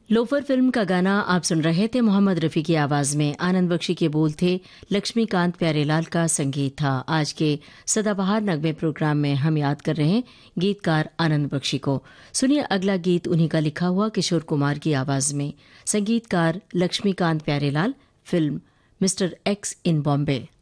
Loafer film का गाना आप सुन रहे थे मोहम्मद रफ़ी की आवाज़ में। आनंद बख्शी के बोल थे, लक्ष्मीकांत प्यारेलाल का संगीत था। आज के सदाबहार नगमे प्रोग्राम में हम याद कर रहे हैं गीतकार आनंद बख्शी को। सुनिए अगला गीत उन्हीं का लिखा हुआ किशोर कुमार की आवाज़ में। संगीतकार Laxmikant Pyarelal, film mister x इन बॉम्बे।